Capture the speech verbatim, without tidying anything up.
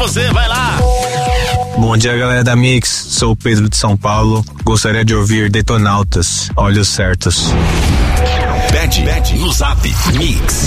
você, vai lá. Bom dia, galera da Mix, sou o Pedro de São Paulo, gostaria de ouvir Detonautas, Olhos Certos. Pede, pede no Zap, Mix